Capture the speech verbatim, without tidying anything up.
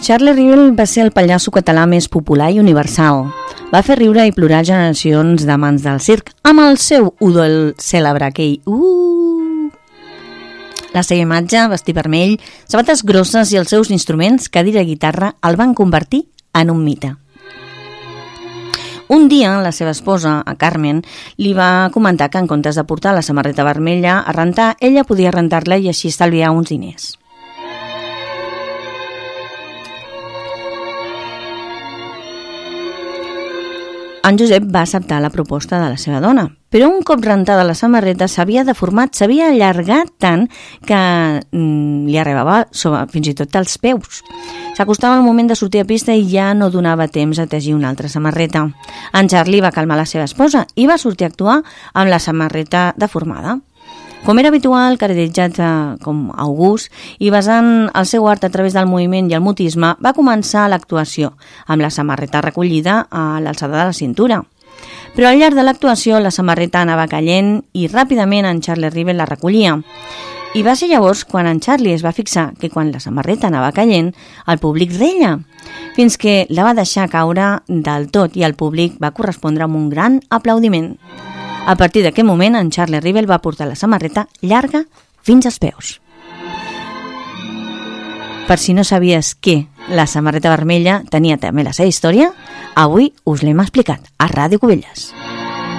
Charlie Rivel va ser el pallasso català més popular i universal. Va fer riure i plorar generacions d'amants del circ amb el seu udol cèlebre aquell uh! La seva imatge, vestir vermell, sabates grosses i els seus instruments, cadira i guitarra, el van convertir en un mite. Un dia, la seva esposa, a Carmen, li va comentar que en comptes de portar la samarreta vermella a rentar, ella podia rentar-la i així estalviar uns diners. En Josep va acceptar la proposta de la seva dona, però un cop rentada la samarreta s'havia deformat, s'havia allargat tant que mm, li arribava sobre, fins i tot als peus. S'acostava el moment de sortir a pista i ja no donava temps a tegir una altra samarreta. En Charlie va calmar la seva esposa i va sortir a actuar amb la samarreta deformada. Com era habitual, caracteritzat com August i basant el seu art a través del moviment i el mutisme, va començar l'actuació amb la samarreta recollida a l'alçada de la cintura. Però al llarg de l'actuació la samarreta anava caient i ràpidament en Charlie Rivel la recollia. I va ser llavors quan en Charlie es va fixar que quan la samarreta anava caient, el públic reia, fins que la va deixar caure del tot i el públic va correspondre amb un gran aplaudiment. A partir d'aquest moment, en Charlie Rivel va portar la samarreta llarga fins als peus. Per si no sabies que la samarreta vermella tenia també la seva història, avui us l'hem explicat a Ràdio Cubelles.